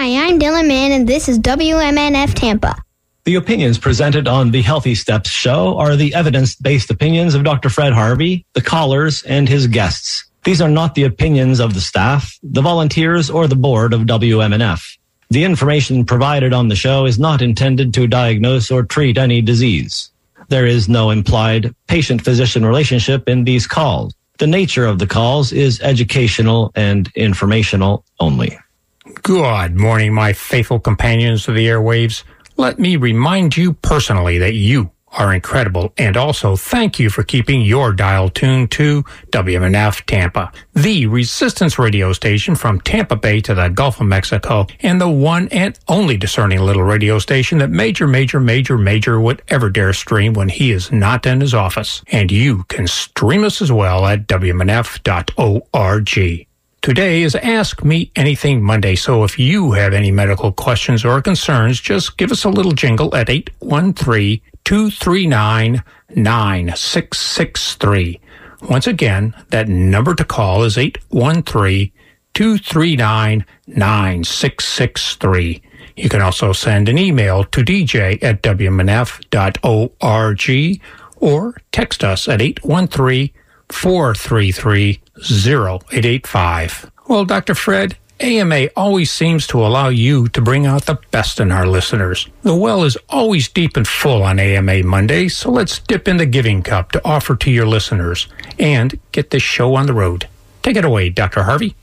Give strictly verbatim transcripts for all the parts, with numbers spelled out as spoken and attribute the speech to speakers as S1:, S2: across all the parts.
S1: Hi, I'm Dylan Mann, and this is W M N F Tampa.
S2: The opinions presented on the Healthy Steps show are the evidence-based opinions of Doctor Fred Harvey, the callers, and his guests. These are not the opinions of the staff, the volunteers, or the board of W M N F. The information provided on the show is not intended to diagnose or treat any disease. There is no implied patient-physician relationship in these calls. The nature of the calls is educational and informational only.
S3: Good morning, my faithful companions of the airwaves. Let me remind you personally that you are incredible, and also thank you for keeping your dial tuned to W M N F Tampa, the resistance radio station from Tampa Bay to the Gulf of Mexico, and the one and only discerning little radio station that Major, Major, Major, Major would ever dare stream when he is not in his office. And you can stream us as well at W M N F dot org. Today is Ask Me Anything Monday, so if you have any medical questions or concerns, just give us a little jingle at eight one three, two three nine, nine six six three. Once again, that number to call is eight one three, two three nine, nine six six three. You can also send an email to d j at w m n f dot org or text us at eight one three, four three three, zero eight eight five. Well, Doctor Fred, A M A always seems to allow you to bring out the best in our listeners. The well is always deep and full on A M A Monday, so let's dip in the giving cup to offer to your listeners and get this show on the road. Take it away, Doctor Harvey.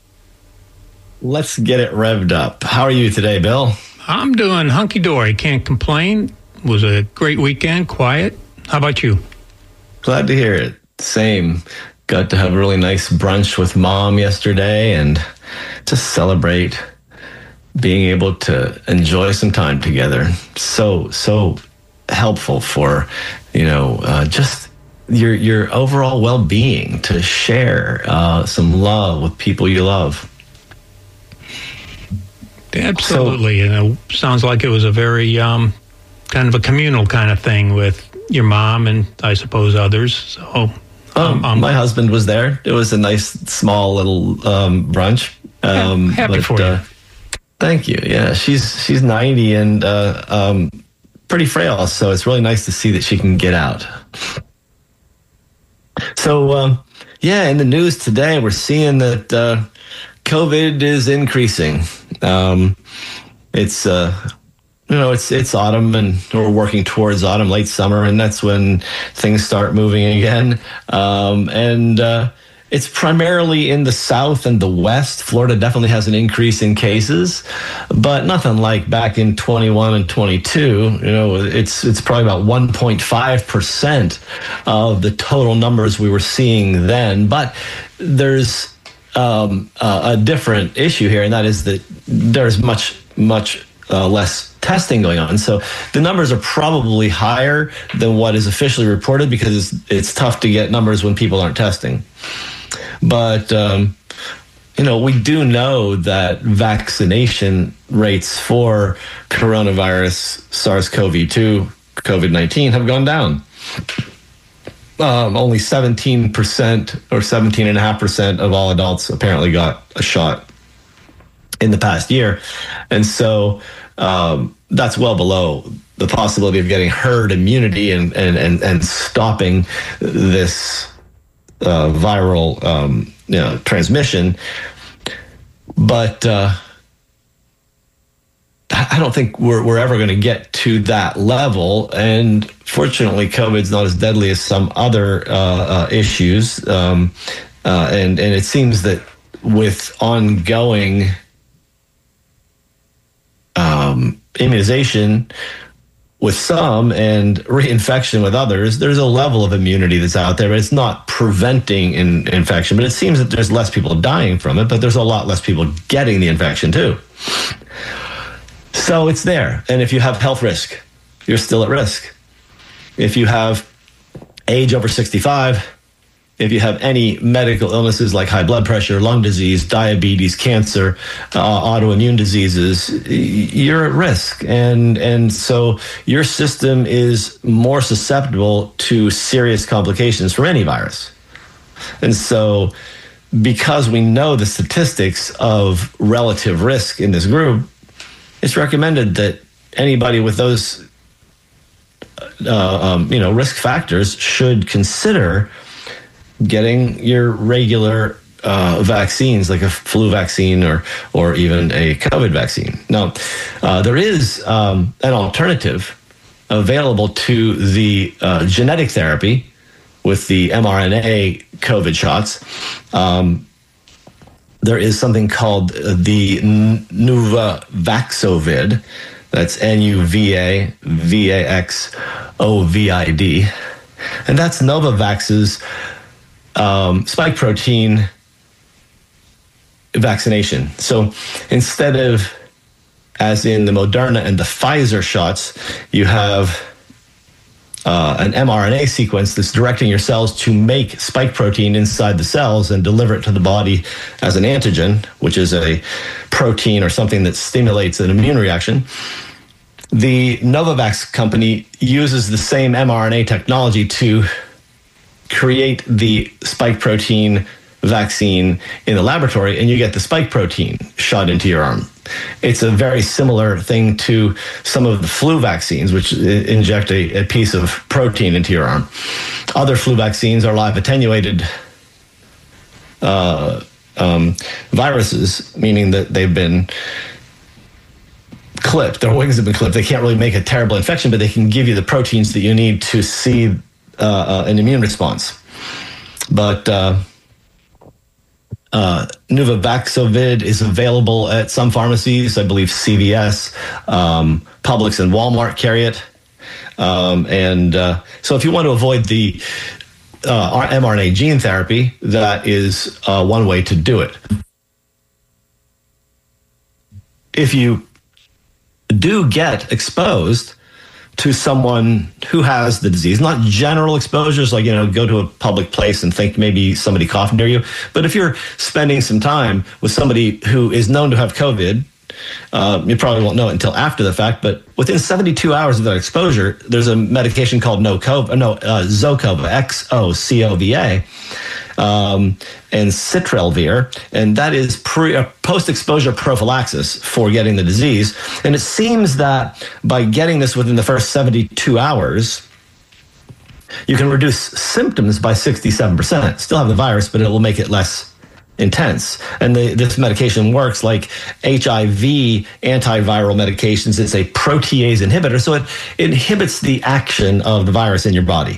S2: Let's get it revved up. How are you today, Bill?
S3: I'm doing hunky-dory. Can't complain. It was a great weekend, quiet. How about you?
S2: Glad to hear it. Same. Got to have a really nice brunch with Mom yesterday and just celebrate being able to enjoy some time together. So, so helpful for, you know, uh, just your your overall well-being, to share uh, some love with people you love.
S3: Absolutely. So, and it sounds like it was a very um, kind of a communal kind of thing with your mom and I suppose others. So...
S2: Um, um, my husband was there. It was a nice, small little um, brunch. Um,
S3: yeah, happy
S2: but,
S3: for you.
S2: Uh, thank you. Yeah, she's she's ninety and uh, um, pretty frail, so it's really nice to see that she can get out. So, um, yeah, in the news today, we're seeing that uh, COVID is increasing. Um, it's uh, You know, it's it's autumn, and we're working towards autumn, late summer, and that's when things start moving again. Um, and uh, it's primarily in the South and the West. Florida definitely has an increase in cases, but nothing like back in twenty-one and twenty-two. You know, it's it's probably about one point five percent of the total numbers we were seeing then. But there's um, uh, a different issue here, and that is that there's much, much uh, less testing going on. So the numbers are probably higher than what is officially reported because it's, it's tough to get numbers when people aren't testing. But, um, you know, we do know that vaccination rates for coronavirus, SARS-C o V two, COVID nineteen have gone down. Um, only seventeen percent or seventeen point five percent of all adults apparently got a shot in the past year. And so um, that's well below the possibility of getting herd immunity and, and, and, and stopping this uh, viral um, you know, transmission. But uh, I don't think we're, we're ever going to get to that level. And fortunately, COVID's not as deadly as some other uh, uh, issues. Um, uh, and, and it seems that with ongoing um, immunization with some and reinfection with others, there's a level of immunity that's out there, but it's not preventing in, infection. But it seems that there's less people dying from it, but there's a lot less people getting the infection too. So it's there. And if you have health risk, you're still at risk. If you have age over sixty-five, if you have any medical illnesses like high blood pressure, lung disease, diabetes, cancer, uh, autoimmune diseases, you're at risk. And, and so your system is more susceptible to serious complications from any virus. And so because we know the statistics of relative risk in this group, it's recommended that anybody with those uh, um, you know, risk factors should consider getting your regular uh, vaccines, like a flu vaccine or or even a COVID vaccine. Now, uh, there is um, an alternative available to the uh, genetic therapy with the mRNA COVID shots. Um, there is something called the Nuvaxovid. That's N U V A V A X O V I D. And that's Novavax's um, spike protein vaccination. So instead of, as in the Moderna and the Pfizer shots, you have uh, an mRNA sequence that's directing your cells to make spike protein inside the cells and deliver it to the body as an antigen, which is a protein or something that stimulates an immune reaction. The Novavax company uses the same mRNA technology to create the spike protein vaccine in the laboratory, and you get the spike protein shot into your arm. It's a very similar thing to some of the flu vaccines, which inject a, a piece of protein into your arm. Other flu vaccines are live attenuated uh, um, viruses, meaning that they've been clipped. Their wings have been clipped. They can't really make a terrible infection, but they can give you the proteins that you need to see uh, uh, an immune response. But uh, uh, Nuvaxovid is available at some pharmacies. I believe C V S, um, Publix, and Walmart carry it. Um, and uh, so if you want to avoid the uh, mRNA gene therapy, that is uh, one way to do it. If you do get exposed to someone who has the disease, not general exposures, like, you know, go to a public place and think maybe somebody coughed near you. But if you're spending some time with somebody who is known to have COVID, uh, you probably won't know it until after the fact, but within seventy-two hours of that exposure, there's a medication called no COVID, no, uh, Zocova, X O C O V A, um, and Citrelvir, and that is pre, uh, post-exposure prophylaxis for getting the disease. And it seems that by getting this within the first seventy-two hours, you can reduce symptoms by sixty-seven percent. Still have the virus, but it will make it less intense. And the, this medication works like H I V antiviral medications. It's a protease inhibitor, so it, it inhibits the action of the virus in your body.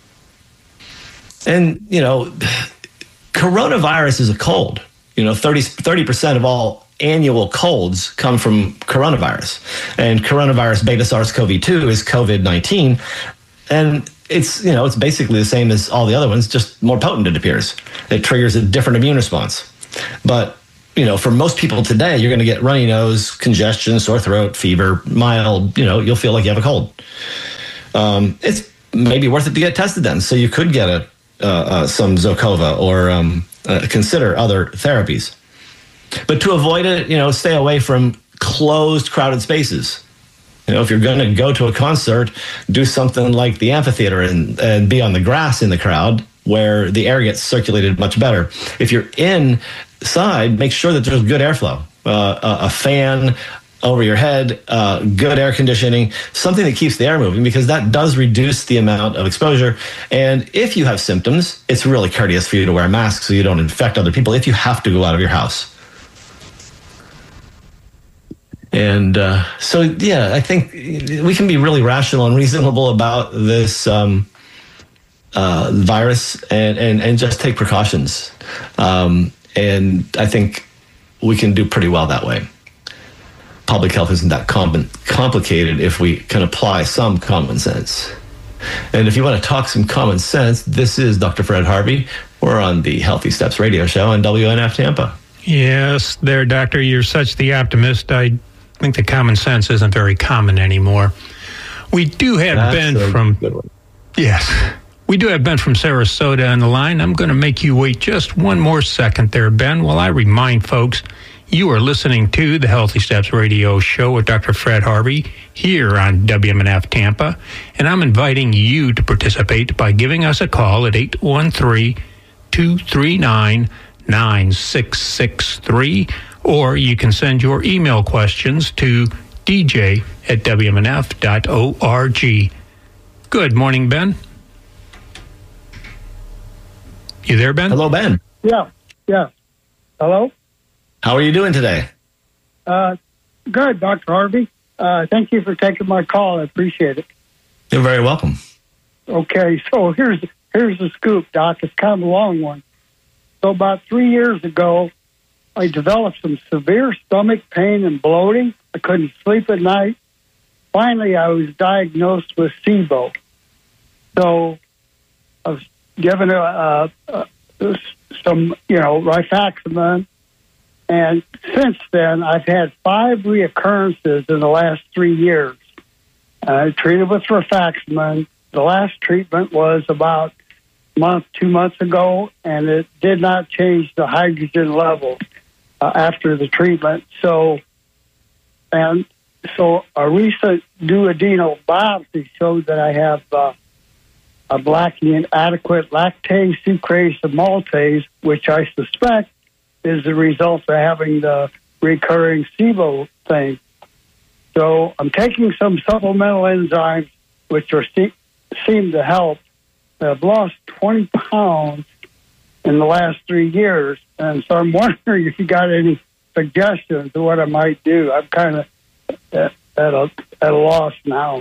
S2: And, you know, coronavirus is a cold. You know, thirty percent of all annual colds come from coronavirus. And coronavirus beta SARS-C o V two is COVID nineteen. And it's, you know, it's basically the same as all the other ones, just more potent, it appears. It triggers a different immune response. But, you know, for most people today, you're going to get runny nose, congestion, sore throat, fever, mild, you know, you'll feel like you have a cold. Um, it's maybe worth it to get tested then. So you could get a uh, uh, some Zocova or um, uh, consider other therapies. But to avoid it, you know, stay away from closed, crowded spaces. You know, if you're going to go to a concert, do something like the amphitheater and, and be on the grass in the crowd where the air gets circulated much better. If you're inside, make sure that there's good airflow, uh, a, a fan over your head, uh, good air conditioning, something that keeps the air moving, because that does reduce the amount of exposure. And if you have symptoms, it's really courteous for you to wear a mask so you don't infect other people if you have to go out of your house. And uh, so, yeah, I think we can be really rational and reasonable about this um, uh, virus and, and, and just take precautions. Um, and I think we can do pretty well that way. Public health isn't that com- complicated if we can apply some common sense. And if you want to talk some common sense, this is Doctor Fred Harvey. We're on the Healthy Steps radio show on W N F Tampa.
S3: Yes, there, Doctor. You're such the optimist. I think the common sense isn't very common anymore. We do have
S2: That's
S3: Ben
S2: a
S3: from...
S2: good one.
S3: Yes. We do have Ben from Sarasota on the line. I'm going to make you wait just one more second there, Ben, while I remind folks you are listening to the Healthy Steps radio show with Doctor Fred Harvey here on W M N F Tampa, and I'm inviting you to participate by giving us a call at eight one three, two three nine, nine six six three, or you can send your email questions to D J at W M N F dot org. Good morning, Ben. You there, Ben?
S2: Hello, Ben.
S4: Yeah, yeah. Hello?
S2: How are you doing today?
S4: Uh, good, Doctor Harvey. Uh, thank you for taking my call. I appreciate it.
S2: You're very welcome.
S4: Okay, so here's here's the scoop, Doc. It's kind of a long one. So about three years ago, I developed some severe stomach pain and bloating. I couldn't sleep at night. Finally, I was diagnosed with SIBO. So I was given a, a, a, some, you know, rifaximin. And since then, I've had five reoccurrences in the last three years. I treated with rifaximin. The last treatment was about a month, two months ago, and it did not change the hydrogen levels uh, after the treatment. So, and so a recent duodenal biopsy showed that I have uh, a lacking inadequate lactase, sucrase, and maltase, which I suspect is the result of having the recurring SIBO thing. So I'm taking some supplemental enzymes, which are seem to help. I've lost twenty pounds in the last three years, and so I'm wondering if you got any suggestions of what I might do. I'm kind of at, at a at a loss now.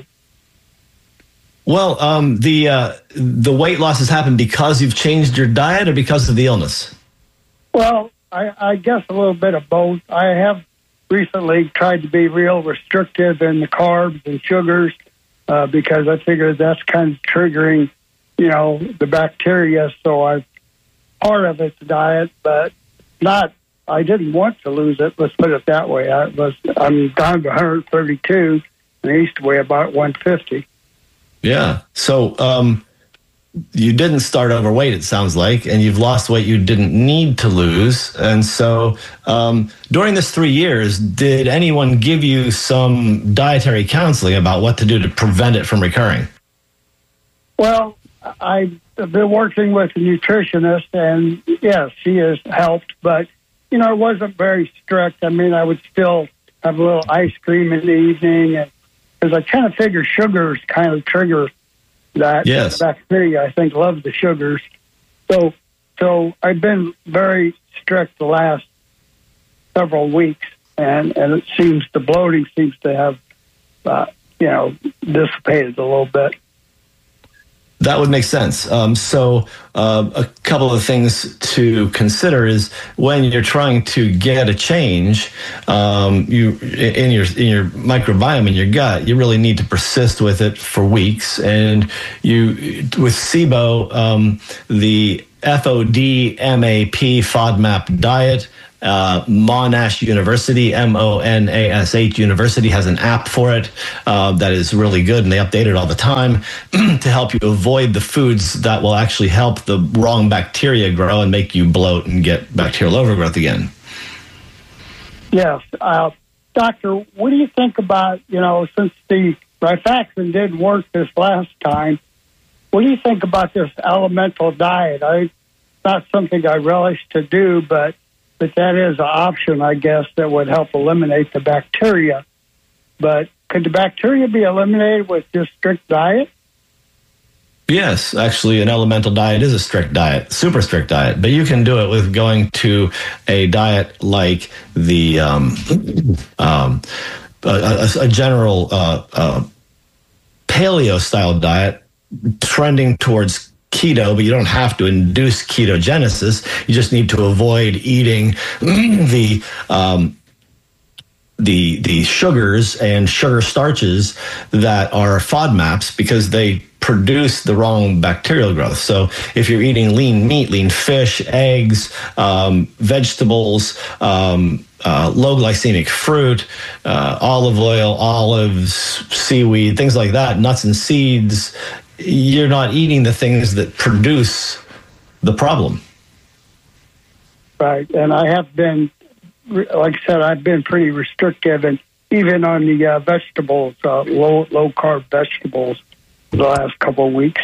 S2: Well, um, the uh, the weight loss has happened because you've changed your diet, or because of the illness?
S4: Well, I, I guess a little bit of both. I have recently tried to be real restrictive in the carbs and sugars uh, because I figured that's kind of triggering, you know, the bacteria. So I've part of it's diet, but not. I didn't want to lose it. Let's put it that way. I was. I'm down to one hundred thirty-two, and I used to weigh about one fifty.
S2: Yeah. So um, you didn't start overweight, it sounds like, and you've lost weight you didn't need to lose. And so um, during this three years, did anyone give you some dietary counseling about what to do to prevent it from recurring?
S4: Well, I've been working with a nutritionist, and yes, she has helped, but, you know, it wasn't very strict. I mean, I would still have a little ice cream in the evening, and because I kind of figure sugars kind of trigger that.
S2: Yes.
S4: Bacteria, I think, loves the sugars. So, so I've been very strict the last several weeks, and, and it seems the bloating seems to have, uh, you know, dissipated a little bit.
S2: That would make sense. Um, so uh, a couple of things to consider is when you're trying to get a change um, you in your in your microbiome in your gut, you really need to persist with it for weeks. And you with SIBO, um, the FODMAP FODMAP diet. Uh, Monash University, M O N A S H University, has an app for it uh, that is really good, and they update it all the time to help you avoid the foods that will actually help the wrong bacteria grow and make you bloat and get bacterial overgrowth again.
S4: Yes. Uh, doctor, what do you think about, you know, since the rifaximin didn't work this last time, what do you think about this elemental diet? I, it's not something I relish to do, but But that is an option, I guess, that would help eliminate the bacteria. But could the bacteria be eliminated with just strict diet?
S2: Yes, actually, an elemental diet is a strict diet, super strict diet. But you can do it with going to a diet like the um, um, a, a, a general uh, uh, paleo-style diet, trending towards keto, but you don't have to induce ketogenesis. You just need to avoid eating the um, the the sugars and sugar starches that are FODMAPs because they produce the wrong bacterial growth. So if you're eating lean meat, lean fish, eggs, um, vegetables, um, uh, low glycemic fruit, uh, olive oil, olives, seaweed, things like that, nuts and seeds, you're not eating the things that produce the problem.
S4: Right. And I have been, like I said, I've been pretty restrictive, and even on the uh, vegetables, uh, low low carb vegetables, the last couple of weeks.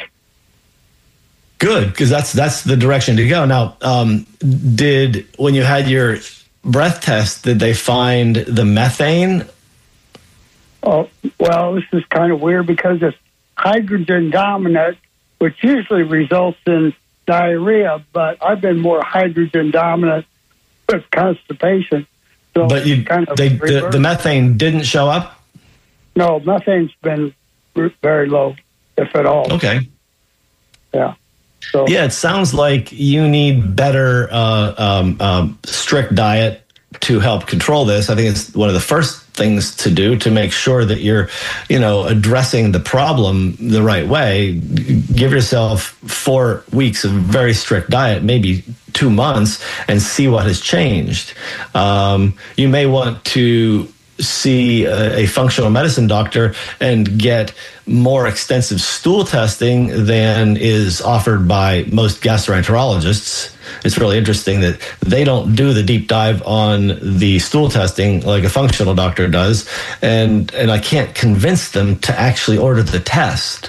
S2: Good, because that's that's the direction to go. Now, um, did when you had your breath test, did they find the methane
S4: Oh, well, this is kind of weird because it's hydrogen dominant, which usually results in diarrhea, but I've been more hydrogen dominant with constipation. So
S2: But you,
S4: kind of
S2: they, the, the methane didn't show up?
S4: No, methane's been very low, if at all.
S2: Okay.
S4: Yeah. So
S2: Yeah, it sounds like you need better uh, um, um, strict diet to help control this. I think it's one of the first things to do to make sure that you're, you know, addressing the problem the right way. Give yourself four weeks of very strict diet, maybe two months, and see what has changed. Um, you may want to see a, a functional medicine doctor and get more extensive stool testing than is offered by most gastroenterologists. It's really interesting that they don't do the deep dive on the stool testing like a functional doctor does, and and I can't convince them to actually order the test.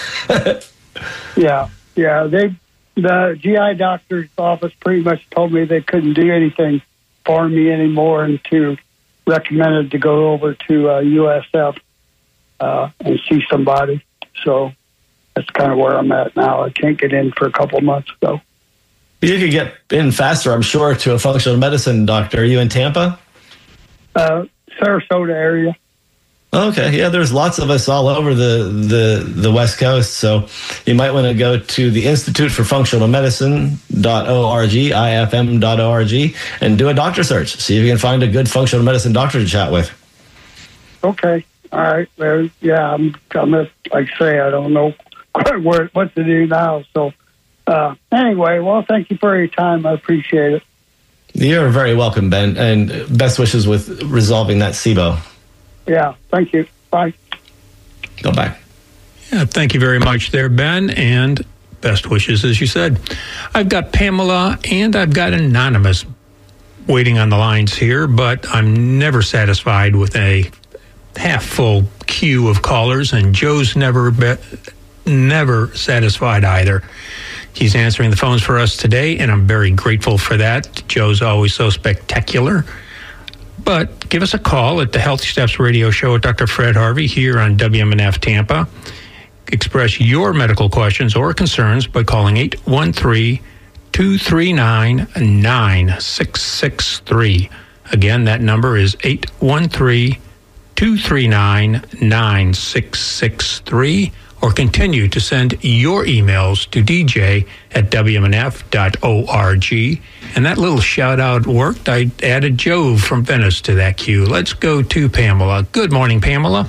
S4: yeah, yeah, they the G I doctor's office pretty much told me they couldn't do anything for me anymore, and to recommended to go over to uh, U S F uh, and see somebody. So that's kind of where I'm at now. I can't get in for a couple months, though.
S2: You could get in faster, I'm sure, to a functional medicine doctor. Are you in Tampa?
S4: Uh, Sarasota area.
S2: Okay, yeah, there's lots of us all over the, the, the West Coast, so you might want to go to the Institute for Functional Medicine dot org, I F M dot org, and do a doctor search. See if you can find a good functional medicine doctor to chat with.
S4: Okay, all right. Well, yeah, I'm, I'm like I say, I don't know quite where, what to do now. So uh, anyway, well, thank you for your time. I appreciate it.
S2: You're very welcome, Ben, and best wishes with resolving that S I B O.
S4: Yeah, thank you. Bye.
S2: Go back.
S3: Yeah, thank you very much there, Ben, and best wishes, as you said. I've got Pamela and I've got Anonymous waiting on the lines here, but I'm never satisfied with a half-full queue of callers, and Joe's never be, never satisfied either. He's answering the phones for us today, and I'm very grateful for that. Joe's always so spectacular. But give us a call at the Healthy Steps Radio Show with Doctor Fred Harvey here on W M N F Tampa. Express your medical questions or concerns by calling eight one three, two three nine, nine six six three. Again, that number is eight one three, two three nine, nine six six three. Or continue to send your emails to D J at W M N F dot org. And that little shout out worked. I added Joe from Venice to that queue. Let's go to Pamela. Good morning, Pamela.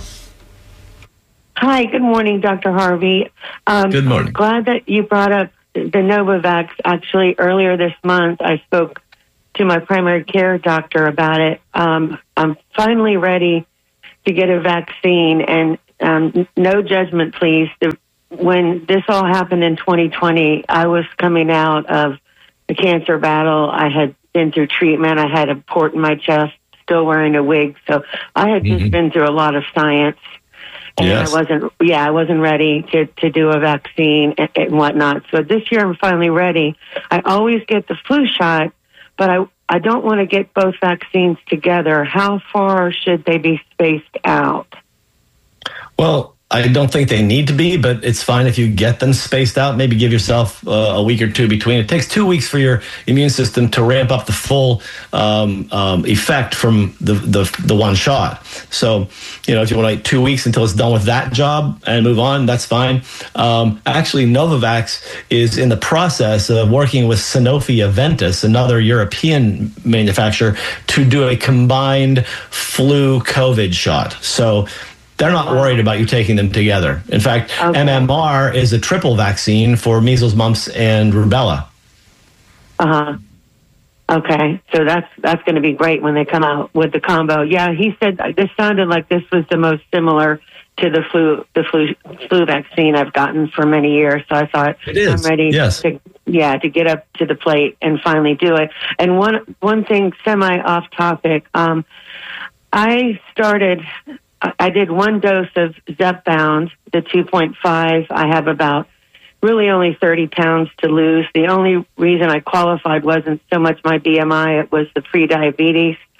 S5: Hi, good morning, Doctor Harvey. Um,
S2: Good morning.
S5: I'm glad that you brought up the Novavax. Actually, earlier this month, I spoke to my primary care doctor about it. Um, I'm finally ready to get a vaccine, and Um, no judgment, please. The, when this all happened in twenty twenty, I was coming out of the cancer battle. I had been through treatment. I had a port in my chest, still wearing a wig. So I had just
S2: Mhm.
S5: been through a lot of science. And
S2: Yes.
S5: I wasn't, yeah, I wasn't ready to, to do a vaccine and, and whatnot. So this year I'm finally ready. I always get the flu shot, but I, I don't want to get both vaccines together. How far should they be spaced out?
S2: Well, I don't think they need to be, but it's fine if you get them spaced out. Maybe give yourself uh, a week or two between. It takes two weeks for your immune system to ramp up the full um, um, effect from the, the the one shot. So, you know, if you want to wait two weeks until it's done with that job and move on, that's fine. Um, actually, Novavax is in the process of working with Sanofi Aventis, another European manufacturer, to do a combined flu COVID shot. So they're not worried about you taking them together. In fact,
S5: Okay.
S2: M M R is a triple vaccine for measles, mumps, and rubella.
S5: Uh-huh. Okay, so that's that's going to be great when they come out with the combo. Yeah, he said this sounded like this was the most similar to the flu the flu flu vaccine I've gotten for many years. So I thought
S2: It is,
S5: I'm ready
S2: yes.
S5: to yeah to get up to the plate and finally do it. And one one thing semi off topic. Um, I started. I did one dose of Zepbound, the two point five. I have about really only thirty pounds to lose. The only reason I qualified wasn't so much my B M I, it was the pre-diabetes.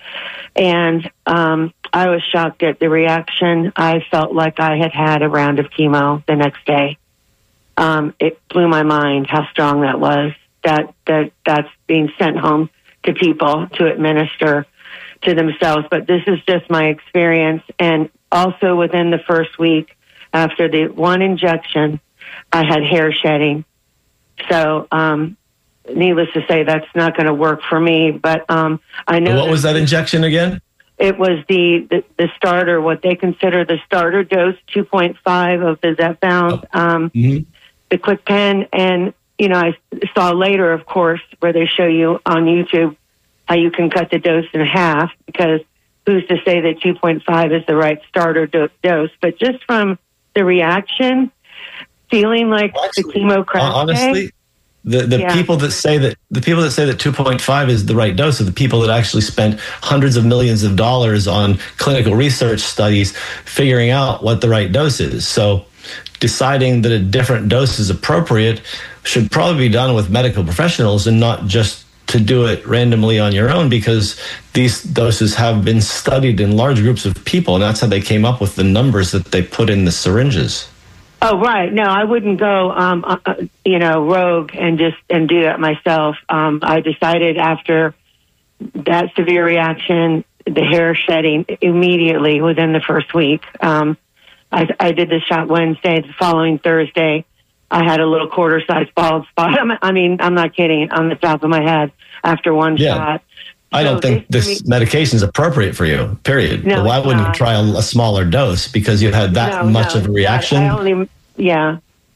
S5: And um, I was shocked at the reaction. I felt like I had had a round of chemo the next day. Um, it blew my mind how strong that was, that, that that's being sent home to people to administer to themselves. But this is just my experience. And also within the first week after the one injection, I had hair shedding. So, um, needless to say, that's not going to work for me. But um, I know.
S2: What was that injection again?
S5: It was the, the, the starter, what they consider the starter dose, two point five of the Zepbound,
S2: oh.
S5: um,
S2: mm-hmm.
S5: the KwikPen. And, you know, I saw later, of course, where they show you on YouTube how you can cut the dose in half, because who's to say that two point five is the right starter do- dose? But just from the reaction, feeling like well, actually, the chemo crash.
S2: Honestly, the, the
S5: yeah.
S2: people that say that the people that say that two point five is the right dose are the people that actually spent hundreds of millions of dollars on clinical research studies figuring out what the right dose is. So deciding that a different dose is appropriate should probably be done with medical professionals and not just to do it randomly on your own, because these doses have been studied in large groups of people, and that's how they came up with the numbers that they put in the syringes.
S5: Oh, right. No, I wouldn't go, um, uh, you know, rogue and just and do that myself. Um, I decided after that severe reaction, the hair shedding immediately within the first week. Um, I, I did the shot Wednesday. The following Thursday, I had a little quarter-sized bald spot. I mean, I'm not kidding, on the top of my head after one yeah. shot.
S2: I don't so think this, this medication is appropriate for you, period. No, why wouldn't you try a, a smaller dose? Because you had that
S5: no,
S2: much
S5: no,
S2: of a reaction?
S5: I only, yeah.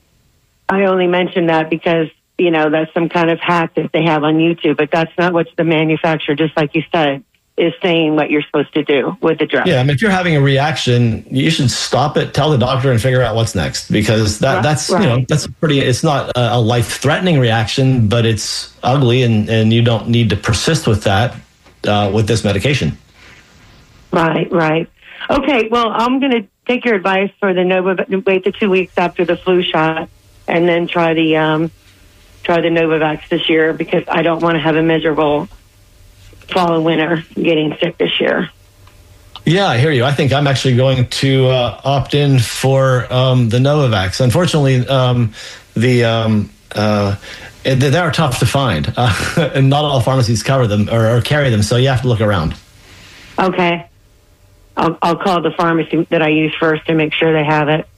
S5: I only mentioned that because, you know, that's some kind of hack that they have on YouTube, but that's not what the manufacturer, just like you said, is saying what you're supposed to do with the drug.
S2: Yeah, I mean, if you're having a reaction, you should stop it, tell the doctor, and figure out what's next, because that,
S5: right,
S2: that's
S5: right.
S2: you know that's pretty. It's not a, a life-threatening reaction, but it's ugly, and, and you don't need to persist with that uh, with this medication.
S5: Right, right. Okay, well, I'm going to take your advice for the Novavax. Wait the two weeks after the flu shot, and then try the um, try the Novavax this year, because I don't want to have a miserable fall and winter getting sick this year.
S2: Yeah, I hear you. I think I'm actually going to uh, opt in for um, the Novavax. Unfortunately, um, the um, uh, they are tough to find, uh, and not all pharmacies cover them or, or carry them, so you have to look around.
S5: Okay. I'll, I'll call the pharmacy that I use first to make sure they have it.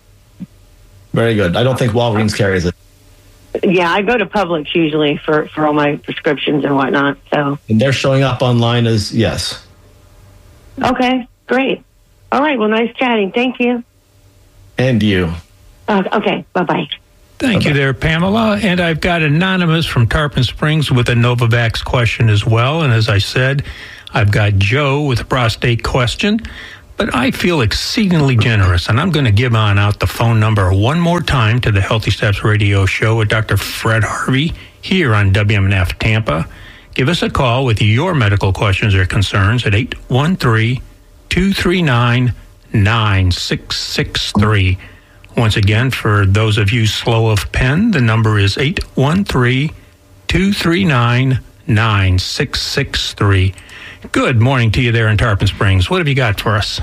S2: Very good. I don't think Walgreens carries it.
S5: Yeah, I go to Publix usually for, for all my prescriptions and whatnot. So,
S2: and they're showing up online as yes.
S5: Okay, great. All right, well, nice chatting. Thank you.
S2: And you.
S5: Uh, okay, bye-bye.
S3: Thank Bye-bye. you there, Pamela. And I've got Anonymous from Tarpon Springs with a Novavax question as well. And as I said, I've got Joe with a prostate question. But I feel exceedingly generous, and I'm going to give on out the phone number one more time to the Healthy Steps Radio Show with Doctor Fred Harvey here on W M N F Tampa. Give us a call with your medical questions or concerns at eight one three, two three nine, nine six six three. Once again, for those of you slow of pen, the number is eight one three, two three nine, nine six six three. Good morning to you there in Tarpon Springs. What have you got for us?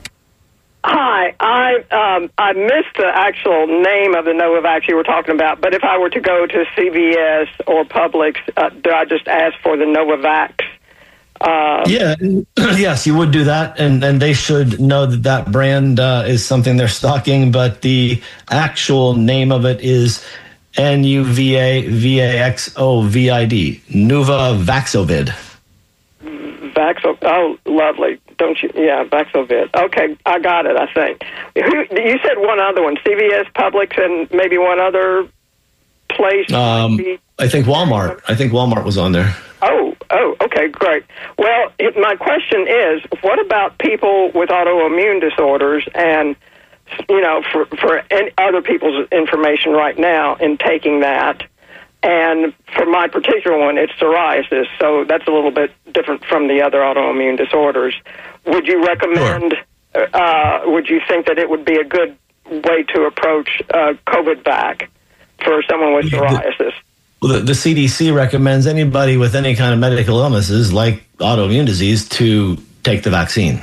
S6: Hi, I um, I missed the actual name of the Novavax you were talking about, but if I were to go to C V S or Publix, uh, do I just ask for the Novavax? Uh,
S2: yeah, yes, you would do that, and, and they should know that that brand uh, is something they're stocking, but the actual name of it is N U V A V A X O V I D, Nuvavaxovid.
S6: Vaxo, oh, lovely. Don't you? Yeah, Vaxovid. Okay, I got it, I think. You said one other one, C V S, Publix, and maybe one other place?
S2: Um, I think Walmart. I think Walmart was on there.
S6: Oh, oh, okay, great. Well, it, my question is, what about people with autoimmune disorders and, you know, for, for any other people's information right now in taking that? And for my particular one, it's psoriasis, so that's a little bit different from the other autoimmune disorders. Would you recommend, sure. uh, would you think that it would be a good way to approach uh, COVID-Vac for someone with psoriasis?
S2: Well, the, the C D C recommends anybody with any kind of medical illnesses, like autoimmune disease, to take the vaccine.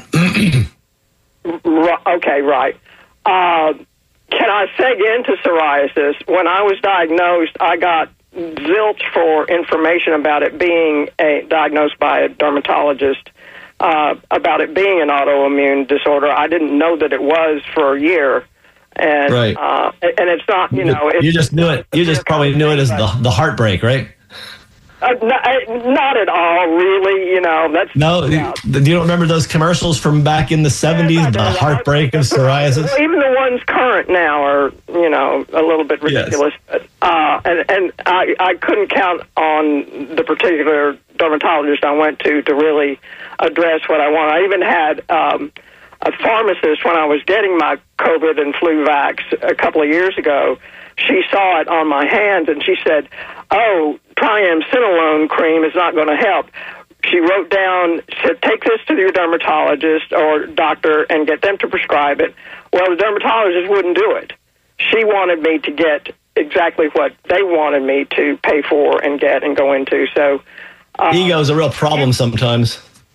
S6: Okay, right. Uh, can I seg into psoriasis? When I was diagnosed, I got zilch for information about it being a, diagnosed by a dermatologist, uh, about it being an autoimmune disorder. I didn't know that it was for a year. And,
S2: right.
S6: uh, and it's not, you know... It's,
S2: you just knew it. You just probably knew it as the, the heartbreak, right?
S6: Uh, not, not at all, really. You know, that's
S2: no.
S6: Yeah.
S2: You, you don't remember those commercials from back in the seventies?
S6: Yeah,
S2: the heartbreak of psoriasis.
S6: Well, even the ones current now are, you know, a little bit ridiculous. Yes. Uh, and and I I couldn't count on the particular dermatologist I went to to really address what I want. I even had um, a pharmacist when I was getting my COVID and flu vax a couple of years ago. She saw it on my hands and she said, "Oh, triamcinolone cream is not going to help." She wrote down, said, "Take this to your dermatologist or doctor and get them to prescribe it." Well, the dermatologist wouldn't do it. She wanted me to get exactly what they wanted me to pay for and get and go into. So, uh,
S2: ego is a real problem sometimes.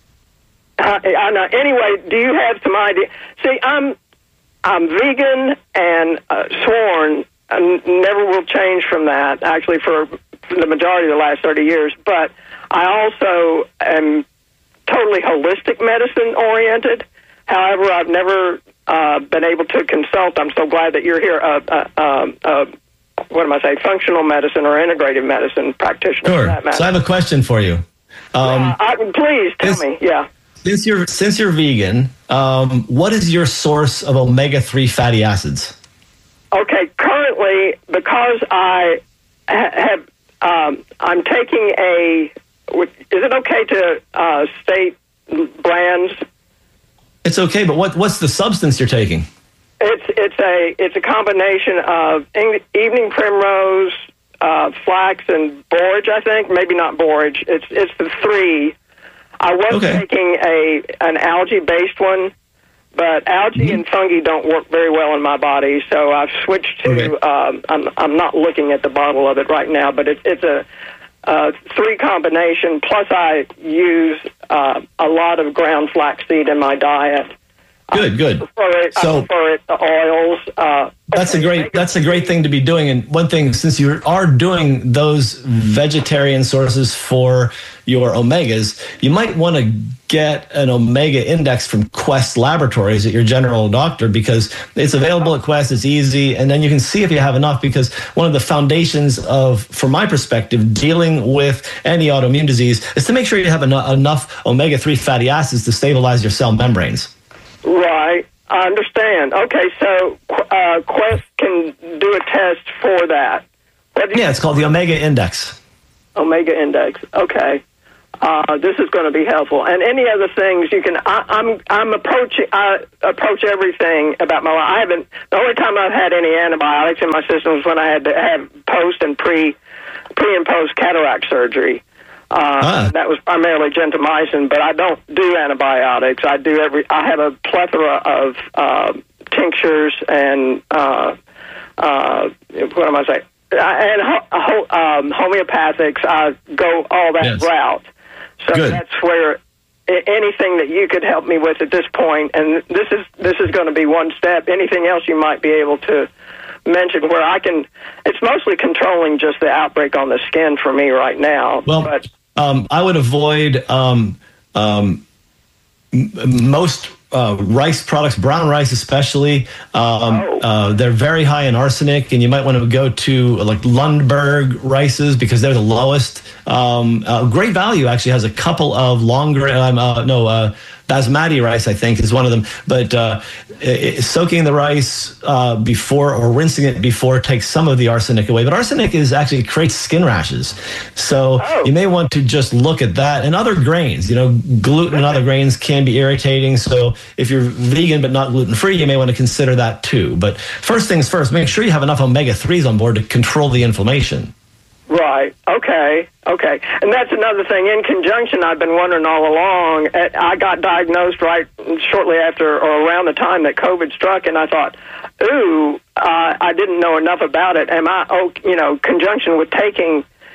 S6: Uh, I know. Anyway, do you have some idea? See, I'm I'm vegan and uh, sworn. I never will change from that, actually, for the majority of the last thirty years. But I also am totally holistic medicine oriented. However, I've never uh, been able to consult. I'm so glad that you're here. Uh, uh, uh, uh, what am I saying? Functional medicine or integrative medicine practitioner.
S2: Sure.
S6: For that matter.
S2: So I have a question for you. Um,
S6: uh, I, please tell me. Yeah.
S2: Since you're since you're vegan, um, what is your source of omega three fatty acids?
S6: Okay, currently, because I ha- have, um, I'm taking a. Is it okay to uh, state brands?
S2: It's okay, but what what's the substance you're taking?
S6: It's it's a it's a combination of evening primrose, uh, flax, and borage. I think maybe not borage. It's it's the three. I was
S2: okay.
S6: taking a an algae based one. But algae mm-hmm. and fungi don't work very well in my body, so I've switched to.
S2: Okay.
S6: Um, I'm I'm not looking at the bottle of it right now, but it, it's a, a three combination. Plus, I use uh, a lot of ground flaxseed in my diet.
S2: Good, good.
S6: I prefer it,
S2: so
S6: I prefer it to oils. Uh,
S2: that's a great. That's a great thing to be doing. And one thing, since you are doing those vegetarian sources for your omegas, you might want to get an omega index from Quest Laboratories at your general doctor, because it's available at Quest. It's easy, and then you can see if you have enough. Because one of the foundations of, from my perspective, dealing with any autoimmune disease is to make sure you have enough, enough omega three fatty acids to stabilize your cell membranes.
S6: Right. I understand. Okay, so uh, Quest can do a test for that.
S2: Yeah, it's called the Omega Index.
S6: Omega Index. Okay. Uh, this is going to be helpful. And any other things you can. I, I'm I'm approaching. I approach everything about my life. I haven't. The only time I've had any antibiotics in my system was when I had to have post and pre, pre and post cataract surgery. Uh, ah. That was primarily gentamicin, but I don't do antibiotics. I do every. I have a plethora of uh, tinctures and uh, uh, what am I saying? And ho- ho- um, homeopathics. I go all that
S2: yes.
S6: route. So
S2: Good.
S6: That's where anything that you could help me with at this point, and this is this is going to be one step. Anything else you might be able to mention where I can, it's mostly controlling just the outbreak on the skin for me right now.
S2: Well,
S6: but
S2: um, I would avoid um, um, m- most uh, rice products, brown rice especially. Um,
S6: oh.
S2: uh, they're very high in arsenic, and you might want to go to like Lundberg rices because they're the lowest. Um, uh, Great Value actually has a couple of longer, um, uh, no, uh, basmati rice, I think, is one of them. But uh, it, soaking the rice uh, before or rinsing it before takes some of the arsenic away. But arsenic is actually creates skin rashes. So
S6: oh.
S2: you may want to just look at that. And other grains, you know, gluten and other grains can be irritating. So if you're vegan but not gluten-free, you may want to consider that too. But first things first, make sure you have enough omega threes on board to control the inflammation.
S6: Right. Okay. Okay. And that's another thing. In conjunction, I've been wondering all along. I got diagnosed right shortly after or around the time that COVID struck, and I thought, ooh, uh, I didn't know enough about it. Am I, oh, you know, conjunction with taking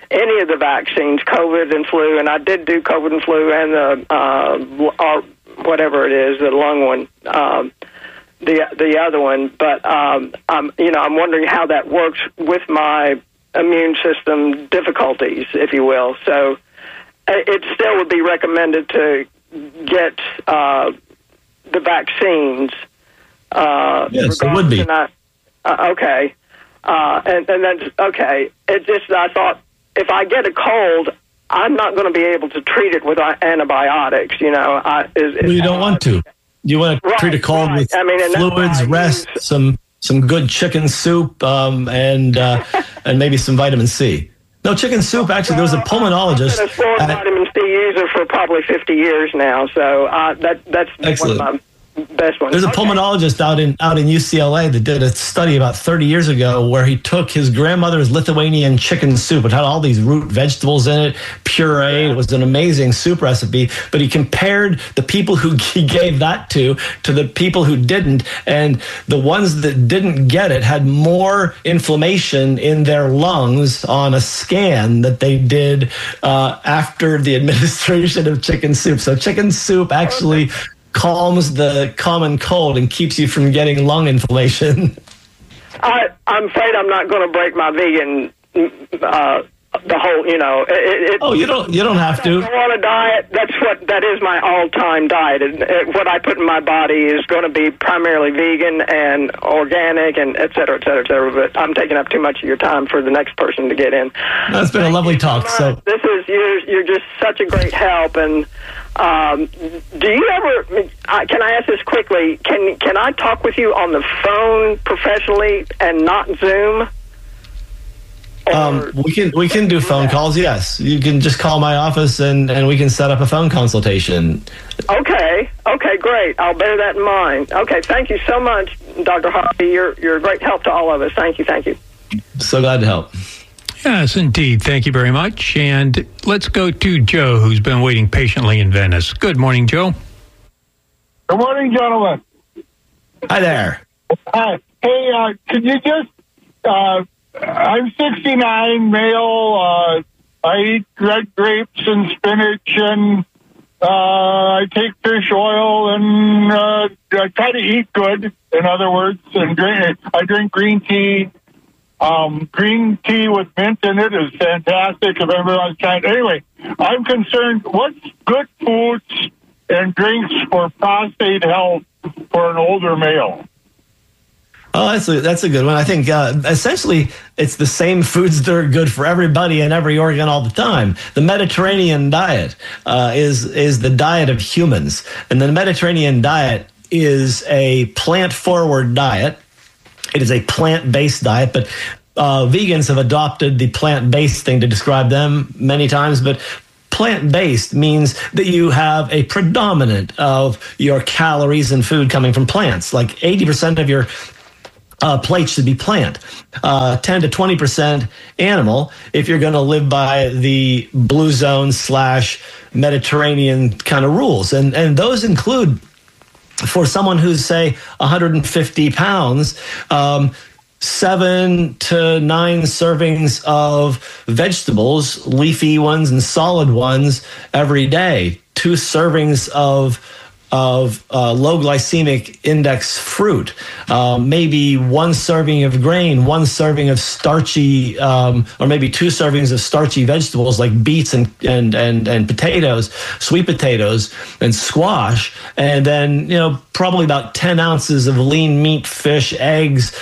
S6: any of the vaccines, COVID and flu, and I did do COVID and flu and the uh, or whatever it is, the lung one, um, the the other one. But um, I'm you know I'm wondering how that works with my immune system difficulties, if you will. So it still would be recommended to get uh, the vaccines. Uh,
S2: yes, it would be.
S6: Not, uh, okay. Uh, and, and then, okay, it just, I thought, if I get a cold, I'm not going to be able to treat it with antibiotics, you know. I, is, is
S2: well, you don't want to. You want to
S6: right,
S2: treat a cold
S6: right.
S2: with
S6: I mean,
S2: fluids, rest, use... some some good chicken soup, um, and uh, and maybe some vitamin C. No, chicken soup, actually, there was a pulmonologist.
S6: I've been a
S2: at,
S6: vitamin C user for probably fifty years now, so uh, that that's
S2: excellent.
S6: one of my best ones.
S2: There's a
S6: okay.
S2: pulmonologist out in out in U C L A that did a study about thirty years ago where he took his grandmother's Lithuanian chicken soup. It had all these root vegetables in it, pureed. Yeah. It was an amazing soup recipe. But he compared the people who he gave that to to the people who didn't, and the ones that didn't get it had more inflammation in their lungs on a scan that they did uh, after the administration of chicken soup. So chicken soup actually okay. calms the common cold and keeps you from getting lung inflammation.
S6: I, I'm afraid I'm not going to break my vegan, uh, the whole, you know. It, it,
S2: oh, you don't you don't have to.
S6: I want a diet. That's what, that is my all-time diet. And it, what I put in my body is going to be primarily vegan and organic and et cetera, et cetera, et cetera. But I'm taking up too much of your time for the next person to get in.
S2: That's been
S6: Thank
S2: a lovely talk.
S6: So, so this is, you're, you're just such a great help. And Um, do you ever, uh, can I ask this quickly, can can I talk with you on the phone professionally and not Zoom?
S2: Um, we can we can do phone calls, yes. You can just call my office and, and we can set up a phone consultation.
S6: Okay, okay, great. I'll bear that in mind. Okay, thank you so much, Doctor Harvey. You're, you're a great help to all of us. Thank you, thank you.
S2: So glad to help.
S3: Yes, indeed. Thank you very much. And let's go to Joe, who's been waiting patiently in Venice. Good morning, Joe.
S7: Good morning, gentlemen.
S2: Hi there.
S7: Hi. Hey, uh, could you just, uh, I'm sixty-nine, male. Uh, I eat red grapes and spinach, and uh, I take fish oil, and uh, I try to eat good, in other words, and drink, I drink green tea. Um, green tea with mint in it is fantastic if everyone's trying. Anyway, I'm concerned, what's good foods and drinks for prostate health for an older male?
S2: Oh, that's a, that's a good one. I think uh, essentially it's the same foods that are good for everybody and every organ all the time. The Mediterranean diet uh, is is the diet of humans. And the Mediterranean diet is a plant-forward diet. It is a plant-based diet, but uh, vegans have adopted the plant-based thing to describe them many times. But plant-based means that you have a predominant of your calories and food coming from plants. Like eighty percent of your uh, plate should be plant, uh, ten to twenty percent animal if you're going to live by the blue zone slash Mediterranean kind of rules. And, and those include, for someone who's, say, one hundred fifty pounds, um, seven to nine servings of vegetables, leafy ones and solid ones every day, two servings of of uh, low glycemic index fruit, uh, maybe one serving of grain, one serving of starchy, um, or maybe two servings of starchy vegetables like beets and, and, and, and potatoes, sweet potatoes and squash, and then, you know, probably about ten ounces of lean meat, fish, eggs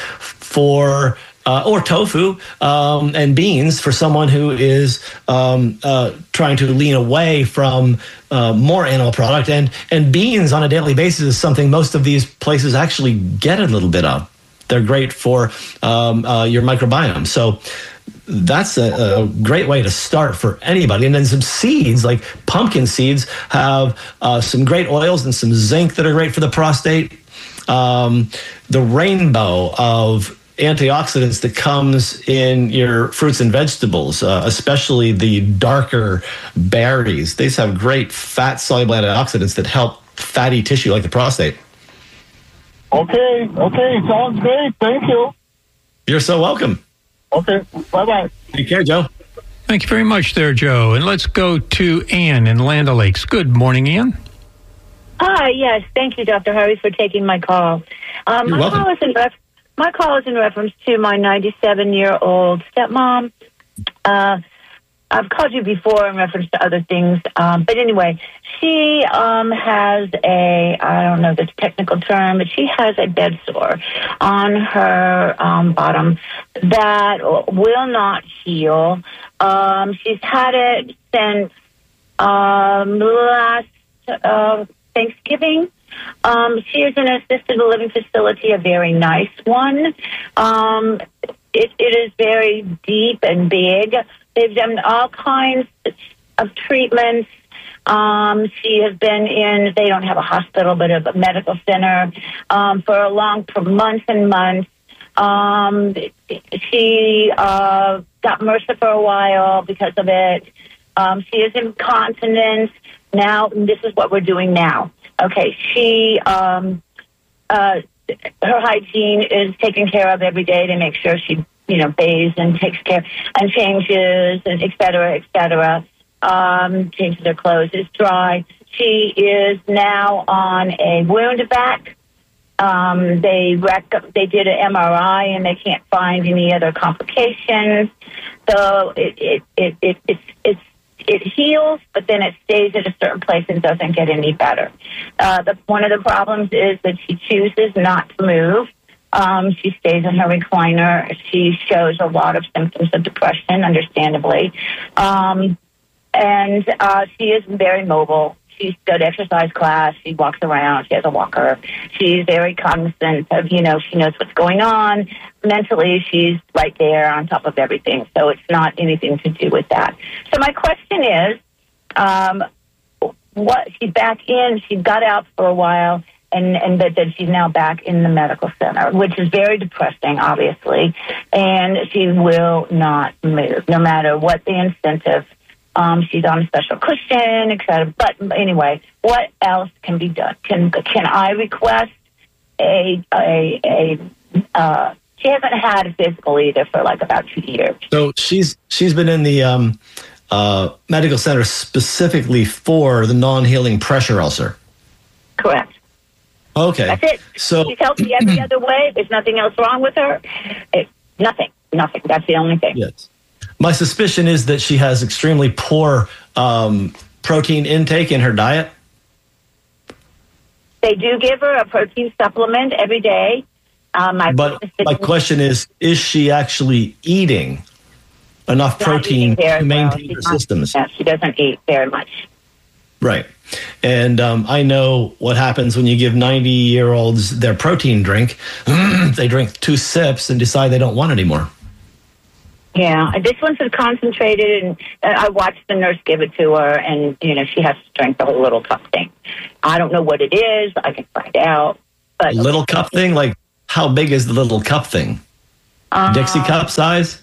S2: for Uh, or tofu um, and beans for someone who is um, uh, trying to lean away from uh, more animal product. And, and beans on a daily basis is something most of these places actually get a little bit of. They're great for um, uh, your microbiome. So that's a, a great way to start for anybody. And then some seeds, like pumpkin seeds, have uh, some great oils and some zinc that are great for the prostate. Um, the rainbow of antioxidants that comes in your fruits and vegetables, uh, especially the darker berries. These have great fat-soluble antioxidants that help fatty tissue like the prostate.
S7: Okay, okay, sounds great. Thank you.
S2: You're so welcome.
S7: Okay, bye-bye.
S2: Take care, Joe.
S3: Thank you very much there, Joe. And let's go to Ann in Land O'Lakes. Good morning, Ann.
S8: Hi, yes. Thank you, Doctor Harvey, for taking my call. Um,
S2: You're
S8: my
S2: welcome.
S8: call is in ref- my call is in reference to my ninety-seven-year-old stepmom. Uh, I've called you before in reference to other things, um, but anyway, she um, has a, I don't know the technical term, but she has a bed sore on her um, bottom that will not heal. Um, she's had it since um, last uh, Thanksgiving. Um, she is in an assisted living facility, a very nice one. Um, it, it is very deep and big. They've done all kinds of treatments. Um, she has been in, they don't have a hospital, but a medical center um, for a long, for months and months. Um, she uh, got MRSA for a while because of it. Um, she is incontinent. Now, this is what we're doing now. Okay, she, um, uh, her hygiene is taken care of every day to make sure she, you know, bathes and takes care and changes and et cetera, et cetera. Um, changes her clothes, is dry. She is now on a wound vac. Um, they rec- they did an M R I and they can't find any other complications. So it it it, it it's it's it heals, but then it stays at a certain place and doesn't get any better. Uh, the, one of the problems is that she chooses not to move. Um, she stays in her recliner. She shows a lot of symptoms of depression, understandably. Um, and uh, she is very mobile. She's got exercise class. She walks around. She has a walker. She's very cognizant of, you know, she knows what's going on. Mentally, she's right there on top of everything. So it's not anything to do with that. So my question is, um, what she's back in, she got out for a while, and, and that, that she's now back in the medical center, which is very depressing, obviously. And she will not move, no matter what the incentive. Um, she's on a special cushion, et cetera. But anyway, what else can be done? Can can I request a a a? Uh, she hasn't had a physical either for like about two years.
S2: So she's she's been in the um, uh, medical center specifically for the non-healing pressure ulcer.
S8: Correct.
S2: Okay.
S8: That's it.
S2: So
S8: she's healthy every other way. There's nothing else wrong with her. It, nothing. Nothing. That's the only thing.
S2: Yes. My suspicion is that she has extremely poor um, protein intake in her diet.
S8: They do give her a protein supplement every day. Um, my
S2: but my question is, is she actually eating enough protein to maintain her systems?
S8: Yeah, she doesn't eat very much.
S2: Right. And um, I know what happens when you give ninety-year-olds their protein drink. They drink two sips and decide they don't want it anymore.
S8: Yeah, this one's concentrated, and I watched the nurse give it to her, and, you know, she has to drink the whole little cup thing. I don't know what it is. I can find out. But
S2: little cup thing? Like, how big is the little cup thing?
S8: Uh,
S2: Dixie cup size?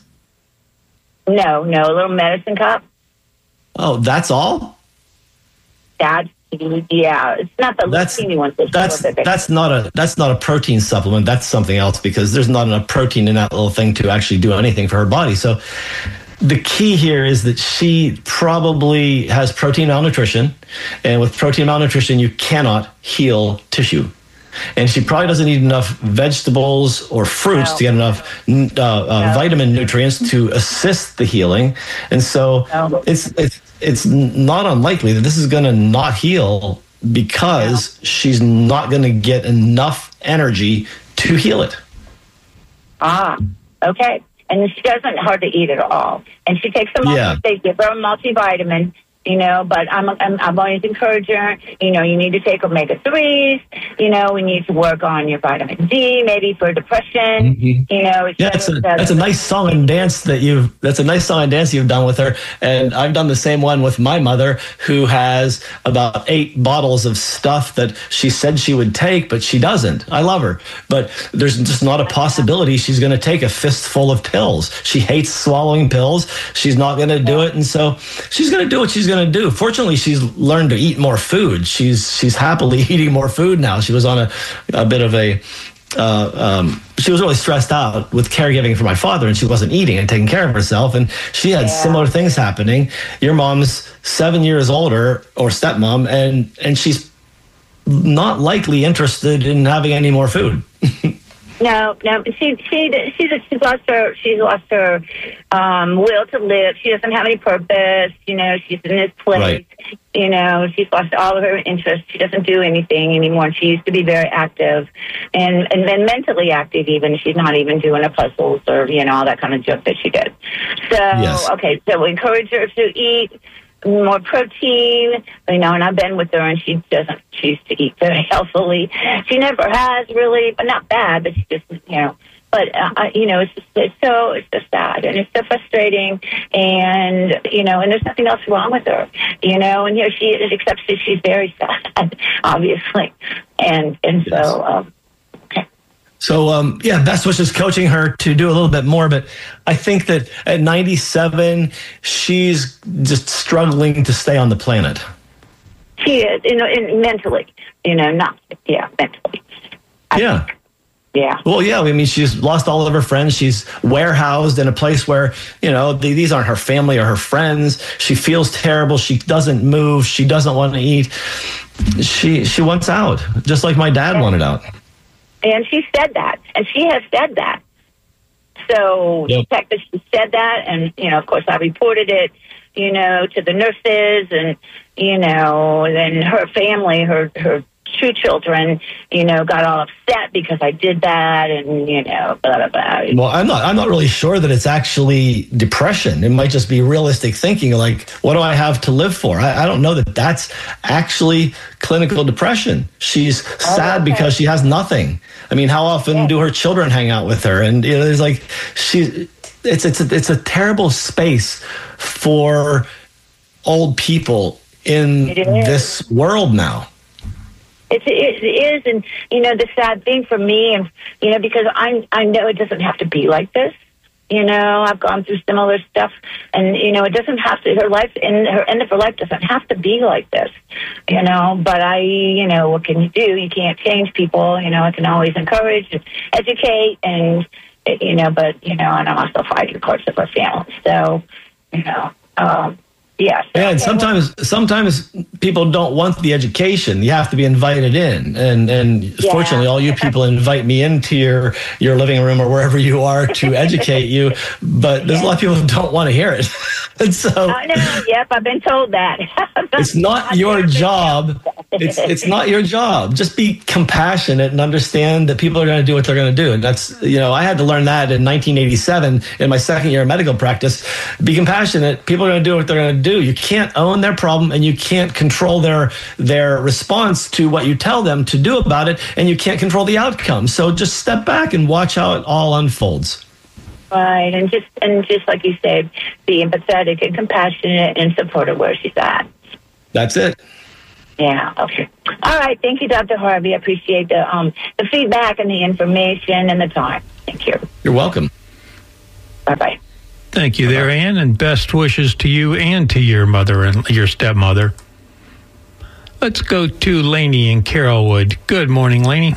S8: No, no, a little medicine cup.
S2: Oh, that's all?
S8: That's, yeah, it's not the
S2: that's,
S8: teeny one.
S2: That's, that's, not a, that's not a protein supplement. That's something else, because there's not enough protein in that little thing to actually do anything for her body. So the key here is that she probably has protein malnutrition. And with protein malnutrition, you cannot heal tissue. And she probably doesn't eat enough vegetables or fruits no. to get enough uh, uh, no. vitamin nutrients to assist the healing. And so no. it's it's it's not unlikely that this is going to not heal because no. she's not going to get enough energy to heal it.
S8: Ah, okay. And she doesn't hardly eat at all. And she takes a multi-
S2: yeah.
S8: they give her a multivitamin. You know, but I'm, I'm, I've always encouraged her, you know, you need to take omega threes, you know, we need to work on your vitamin D, maybe for depression, mm-hmm. you know.
S2: Yeah, that's a, that's a nice song and dance that you've, that's a nice song and dance you've done with her. And I've done the same one with my mother, who has about eight bottles of stuff that she said she would take, but she doesn't. I love her, but there's just not a possibility she's going to take a fistful of pills. She hates swallowing pills. She's not going to do it. And so she's going to do what she's going to do. Fortunately, she's learned to eat more food. She's she's happily eating more food now. She was on a, a bit of a uh, um, she was really stressed out with caregiving for my father, and she wasn't eating and taking care of herself. And she had
S8: Yeah.
S2: similar things happening. Your mom's seven years older, or stepmom, and and she's not likely interested in having any more food.
S8: No, no. She she she's she's lost her she's lost her um, will to live. She doesn't have any purpose. You know, she's in this place.
S2: Right.
S8: You know, she's lost all of her interest. She doesn't do anything anymore. She used to be very active, and and then mentally active. Even she's not even doing her puzzles or you know all that kind of junk that she did. So
S2: Yes.
S8: okay, so we encourage her to eat more protein, you know, and I've been with her and she doesn't choose to eat very healthily. She never has really, but not bad, but she just, you know, but, uh, you know, it's just, it's so, it's so sad and it's so frustrating and, you know, and there's nothing else wrong with her, you know, and here she is, except that she's very sad, obviously. And, and
S2: Yes.
S8: so, um,
S2: So, um, yeah, best wishes coaching her to do a little bit more. But I think that at ninety-seven, she's just struggling to stay on the planet.
S8: she is, you know, and mentally, you know, not, yeah, mentally. I
S2: Yeah.
S8: think. Yeah.
S2: Well, yeah, I mean, she's lost all of her friends. She's warehoused in a place where, you know, the, these aren't her family or her friends. She feels terrible. She doesn't move. She doesn't want to eat. She, she wants out, just like my dad wanted out.
S8: And she said that, and she has said that. So
S2: Yep.
S8: the fact that she said that, and, you know, of course, I reported it, you know, to the nurses, and, you know, then her family, her, her two children, you know, got all upset because I did that, and, you know, blah, blah, blah.
S2: Well, I'm not. I'm not really sure that it's actually depression. It might just be realistic thinking. Like, what do I have to live for? I, I don't know that that's actually clinical depression. She's sad
S8: okay.
S2: because she has nothing. I mean, how often
S8: Yeah.
S2: do her children hang out with her? And you know, there's like, she. It's it's a, it's a terrible space for old people in
S8: It is.
S2: this world now.
S8: It's, it is, and, you know, the sad thing for me, and, you know, because I I know it doesn't have to be like this. You know, I've gone through similar stuff, and, you know, it doesn't have to, her life, and her end of her life doesn't have to be like this, you know, but I, you know, what can you do? You can't change people, you know, I can always encourage and educate, and, you know, but, you know, and I'm also fighting, of course, of our family, so, you know, um, yeah. So,
S2: Yeah, and
S8: okay,
S2: sometimes sometimes people don't want the education. You have to be invited in, and and
S8: Yeah.
S2: fortunately, all you people invite me into your your living room or wherever you are to educate you. But there's a lot of people who don't want to hear it, and so
S8: I know, yep, I've been told that.
S2: it's not your job. It's it's not your job. Just be compassionate and understand that people are going to do what they're going to do. And that's, you know, I had to learn that in nineteen eighty-seven in my second year of medical practice. Be compassionate. People are going to do what they're going to do. You can't own their problem, and you can't control their their response to what you tell them to do about it, and you can't control the outcome. So just step back and watch how it all unfolds.
S8: Right, and just and just like you said, be empathetic and compassionate and support her where she's at.
S2: That's it.
S8: Yeah. Okay. All right. Thank you, Doctor Harvey. I appreciate the um the feedback and the information and the time. Thank you.
S2: You're welcome.
S8: Bye bye.
S3: Thank you there, Ann, and best wishes to you and to your mother and your stepmother. Let's go to Lainey in Carrollwood. Good morning, Lainey.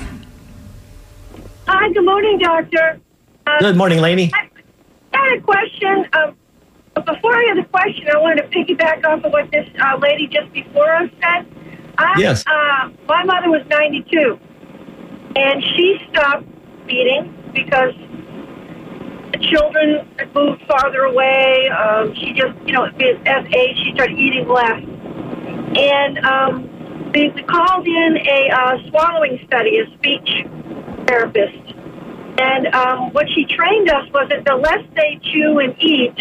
S9: Hi, good morning, Doctor. Uh,
S2: Good morning, Lainey.
S9: I had a question. Um, but before I had a question, I wanted to piggyback off of what this uh, lady just before us said. I,
S2: Yes.
S9: Uh, my mother was ninety-two, and she stopped eating because the children had moved farther away. Um, she just, you know, as age, she started eating less. And um, we, we called in a uh, swallowing study, a speech therapist. And um, what she trained us was that the less they chew and eat,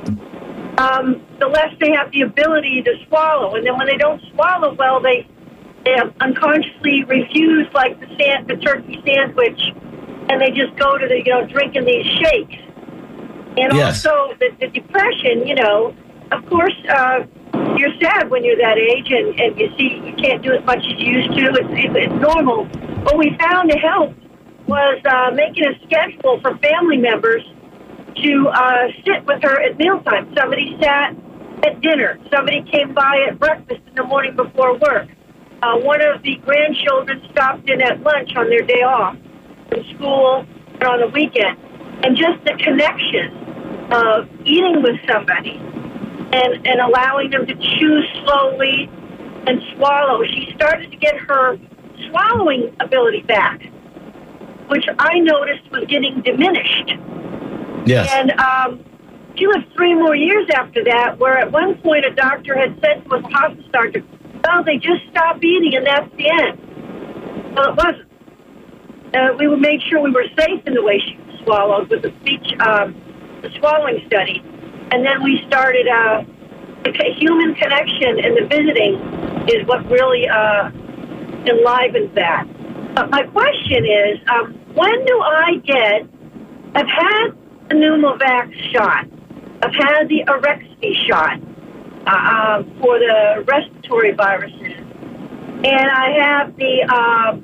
S9: um, the less they have the ability to swallow. And then when they don't swallow well, they, they unconsciously refuse, like the sand, the turkey sandwich, and they just go to the, you know, drinking these shakes. And
S2: Yes.
S9: also the, the depression, you know, of course, uh, you're sad when you're that age and, and you see you can't do as much as you used to. It's, it's, it's normal. What we found to help was uh, making a schedule for family members to uh, sit with her at mealtime. Somebody sat at dinner. Somebody came by at breakfast in the morning before work. Uh, one of the grandchildren stopped in at lunch on their day off. from school and on the weekend. And just the connection of eating with somebody and, and allowing them to chew slowly and swallow. She started to get her swallowing ability back, which I noticed was getting diminished.
S2: Yes.
S9: And um, she lived three more years after that, where at one point a doctor had said to us, a hospice doctor, well, they just stop eating and that's the end. Well, it wasn't. Uh, we made sure we were safe in the way she swallowed with the speech, um, the swallowing study. And then we started, uh, the human connection and the visiting is what really uh, enlivens that. But my question is, um, when do I get, I've had the Pneumovax shot. I've had the Arexvy shot uh, uh, for the respiratory viruses. And I have the, um,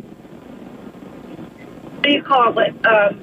S9: what do you call it, um,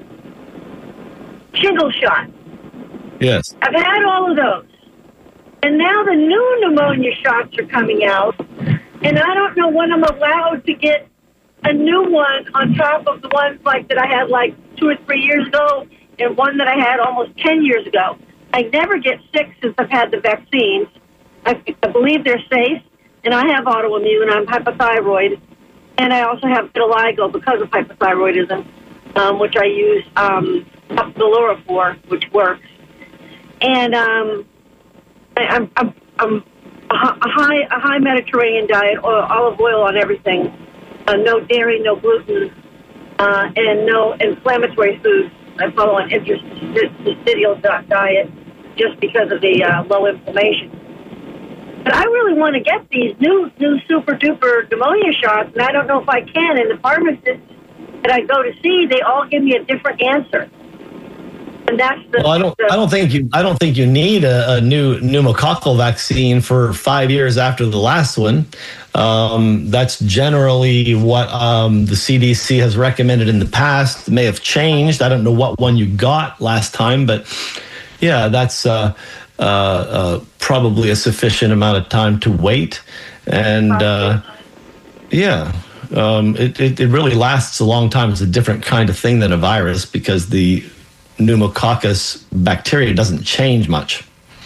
S9: shingle shot.
S2: Yes.
S9: I've had all of those. And now the new pneumonia shots are coming out. And I don't know when I'm allowed to get a new one on top of the ones like that I had like two or three years ago and one that I had almost ten years ago. I never get sick since I've had the vaccines. I, I believe they're safe, and I have autoimmune. I'm hypothyroid, and I also have vitiligo because of hypothyroidism, um, which I use um, Opzelura for, which works. And um, I, I'm, I'm, I'm a high, a high Mediterranean diet, oil, olive oil on everything. Uh, no dairy, no gluten, uh, and no inflammatory foods. I follow an interstitial diet just because of the uh, low inflammation. But I really want to get these new, new super duper pneumonia shots, and I don't know if I can. And the pharmacists that I go to see, they all give me a different answer. And that's the.
S2: Well, I don't.
S9: The,
S2: I don't think you. I don't think you need a, a new pneumococcal vaccine for five years after the last one. Um, that's generally what um, the C D C has recommended in the past. It may have changed. I don't know what one you got last time, but yeah, that's uh, uh, uh, probably a sufficient amount of time to wait. And uh, yeah, um, it, it it really lasts a long time. It's a different kind of thing than a virus because the pneumococcus bacteria doesn't change much.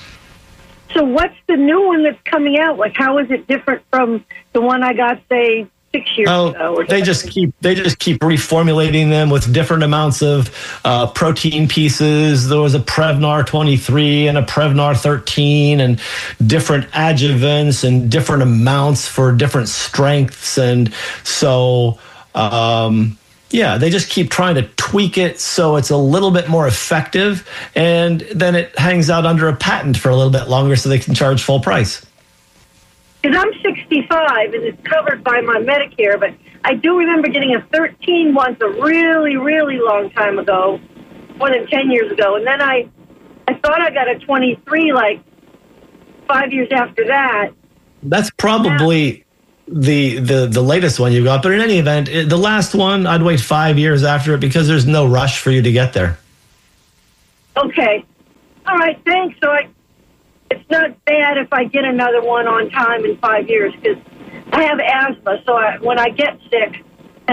S9: So what's the new one that's coming out? Like, how is it different from the one I got, say, six years
S2: oh,
S9: ago? Or
S2: they just keep they just keep reformulating them with different amounts of uh, protein pieces. There was a Prevnar twenty-three and a Prevnar thirteen, and different adjuvants and different amounts for different strengths, and so. Um, Yeah, they just keep trying to tweak it so it's a little bit more effective, and then it hangs out under a patent for a little bit longer so they can charge full price.
S9: Because I'm sixty-five and it's covered by my Medicare, but I do remember getting a thirteen once a really, really long time ago, more than ten years ago, and then I, I thought I got a twenty-three like five years after that.
S2: That's probably... The, the the latest one you got, but in any event, it, the last one, I'd wait five years after it because there's no rush for you to get there.
S9: Okay. All right, thanks. So I, it's not bad if I get another one on time in five years because I have asthma, so I, when I get sick,